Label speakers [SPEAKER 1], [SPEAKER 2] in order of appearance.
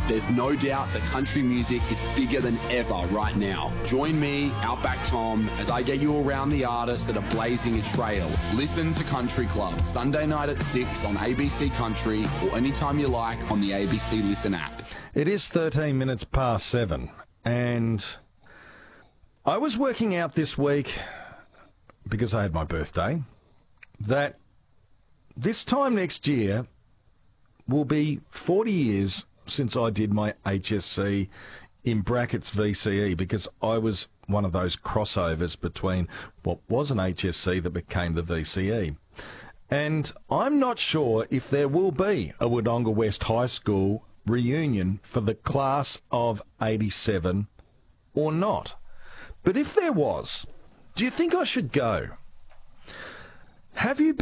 [SPEAKER 1] There's no doubt that country music is bigger than ever right now. Join me, Outback Tom, as I get you around the artists that are blazing a trail. Listen to Country Club, Sunday night at 6 on ABC Country or anytime you like on the ABC Listen app.
[SPEAKER 2] It is 13 minutes past 7, and I was working out this week, because I had my birthday, that this time next year will be 40 years since I did my HSC in brackets VCE, because I was one of those crossovers between what was an HSC that became the VCE. And I'm not sure if there will be a Wodonga West High School reunion for the class of 87 or not. But if there was, do you think I should go? Have you